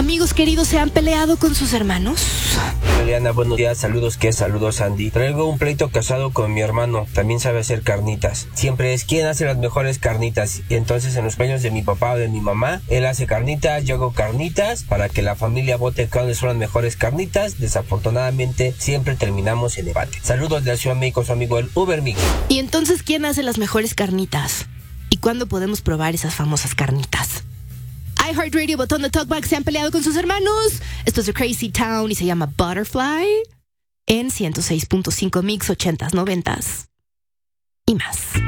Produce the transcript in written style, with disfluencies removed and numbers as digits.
Amigos queridos, ¿se han peleado con sus hermanos? Eliana, buenos días, saludos, saludos, Andy. Traigo un pleito casado con mi hermano, también sabe hacer carnitas. Siempre es quién hace las mejores carnitas. Y entonces en los cumpleaños de mi papá o de mi mamá, él hace carnitas, yo hago carnitas, para que la familia vote cuáles son las mejores carnitas. Desafortunadamente, siempre terminamos en debate. Saludos de la Ciudad de México, su amigo el Uber Mix. ¿Y entonces quién hace las mejores carnitas? ¿Y cuándo podemos probar esas famosas carnitas? iHeartRadio, botón de Talkback, ¿se han peleado con sus hermanos? Esto es The Crazy Town y se llama Butterfly en 106.5 Mix 80s, 90s y más.